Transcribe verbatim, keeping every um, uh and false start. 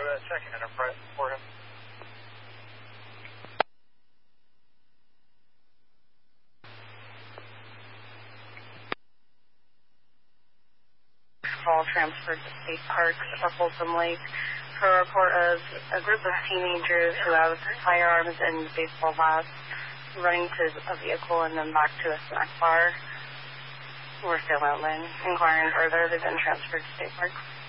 uh, Second Enterprise for him. Call transferred to State Park or Folsom Lake for a report of a group of teenagers who have firearms and baseball bats running to a vehicle and then back to a snack bar. We're still outline. Inquiring further, they've been transferred to State Park.